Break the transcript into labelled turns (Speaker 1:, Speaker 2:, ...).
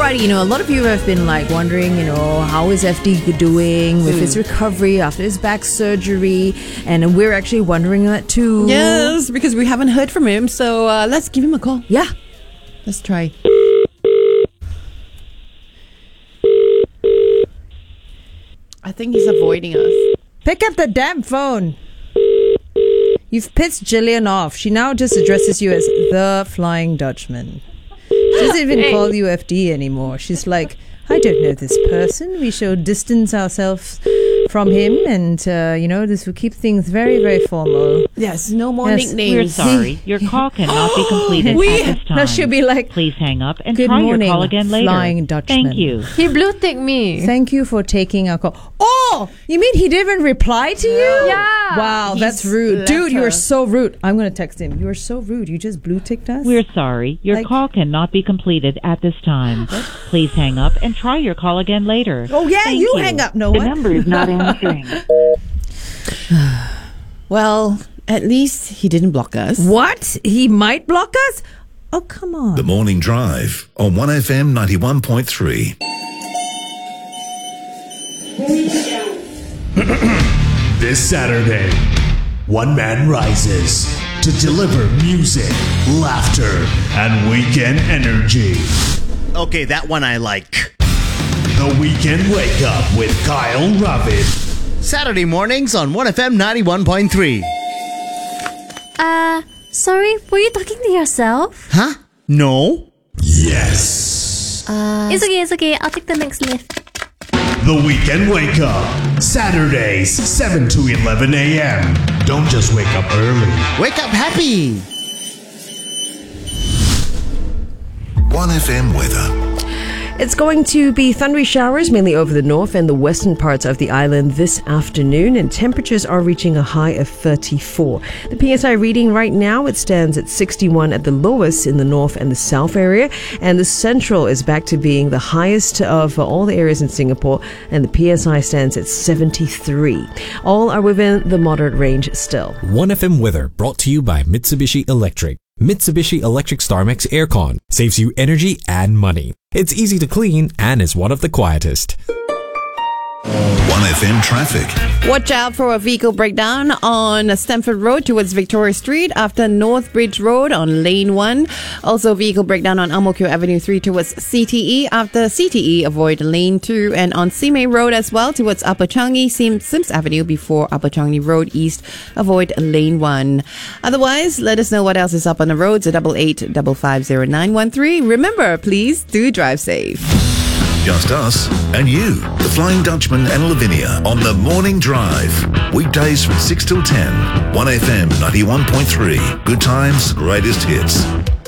Speaker 1: Alrighty, a lot of you have been wondering, how is FD doing with his recovery after his back surgery, and we're actually wondering that too.
Speaker 2: Yes, because we haven't heard from him, so let's give him a call.
Speaker 1: Yeah.
Speaker 2: Let's try. I think he's avoiding us.
Speaker 1: Pick up the damn phone. You've pissed Jillian off. She now just addresses you as the Flying Dutchman. She doesn't even call you FD anymore. She's like, I don't know this person. We shall distance ourselves from him, and this will keep things very, very formal.
Speaker 2: Yes, no more nicknames.
Speaker 3: We're sorry. Your call cannot be completed at this time.
Speaker 1: Now she'll be like,
Speaker 3: please hang up and
Speaker 1: good
Speaker 3: try
Speaker 1: morning,
Speaker 3: your call again later.
Speaker 1: Flying Dutchman.
Speaker 3: Thank you.
Speaker 4: He blue-ticked me.
Speaker 1: Thank you for taking our call. Oh, you mean he didn't even reply to you?
Speaker 4: Yeah.
Speaker 1: Wow, that's rude. Dude, you are so rude. I'm going to text him. You are so rude. You just blue-ticked us?
Speaker 3: We're sorry. Your call cannot be completed at this time. Please hang up and try your call again later.
Speaker 1: Oh, yeah,
Speaker 3: Thank
Speaker 1: you hang up. No,
Speaker 3: The
Speaker 1: what?
Speaker 3: number is not answering.
Speaker 2: Well, at least he didn't block us.
Speaker 1: What? He might block us? Oh, come on.
Speaker 5: The Morning Drive on 1FM 91.3.
Speaker 6: This Saturday, one man rises to deliver music, laughter, and weekend energy.
Speaker 7: Okay, that one I like.
Speaker 6: The Weekend Wake Up with Kyle Ravid.
Speaker 7: Saturday mornings on 1FM 91.3.
Speaker 4: Sorry, were you talking to yourself?
Speaker 7: Huh? No?
Speaker 6: Yes.
Speaker 4: It's okay. I'll take the next lift.
Speaker 6: The Weekend Wake Up. Saturdays, 7 to 11 a.m. Don't just wake up early.
Speaker 7: Wake up happy!
Speaker 5: 1FM weather.
Speaker 8: It's going to be thundery showers mainly over the north and the western parts of the island this afternoon, and temperatures are reaching a high of 34. The PSI reading right now, it stands at 61 at the lowest in the north and the south area, and the central is back to being the highest of all the areas in Singapore, and the PSI stands at 73. All are within the moderate range still.
Speaker 9: 1FM weather brought to you by Mitsubishi Electric. Mitsubishi Electric StarMax Aircon saves you energy and money. It's easy to clean and is one of the quietest.
Speaker 5: 1FM traffic.
Speaker 2: Watch out for a vehicle breakdown on Stamford Road towards Victoria Street after North Bridge Road on Lane 1. Also, vehicle breakdown on Ang Mo Kio Avenue 3 towards CTE. After CTE, avoid Lane 2. And on Simei Road as well towards Upper Changi, Sims Avenue before Upper Changi Road East. Avoid Lane 1. Otherwise, let us know what else is up on the roads at 88550913. Remember, please do drive safe.
Speaker 5: Just us and you, the Flying Dutchman and Lavinia on the Morning Drive. Weekdays from 6 till 10. 1FM 91.3. Good times, greatest hits.